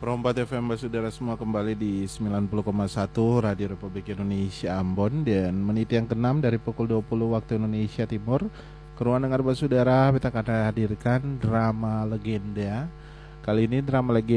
Perompat FM Basudara semua kembali di 90,1 Radio Republik Indonesia Ambon. Dan menit yang ke-6 dari pukul 20 waktu Indonesia Timur, ke ruang dengar Basudara kita akan hadirkan drama legenda. Kali ini drama legenda